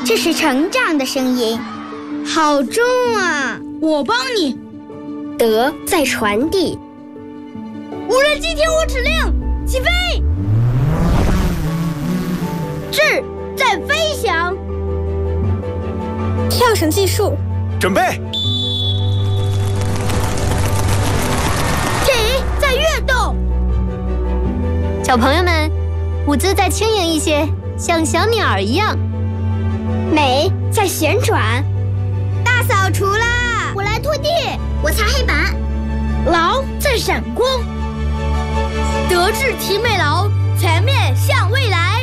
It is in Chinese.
这是成长的声音，好重啊！ 我帮你。 德在传递。 无人机听我指令，起飞！智在飞翔。 跳绳计数， 准备。 体在跃动。 小朋友们，舞姿再轻盈一些，像小鸟一样。 美在旋转。 大扫除啦！ 我来拖地，我擦黑板。 劳在闪光。德智体美劳，全面向未来。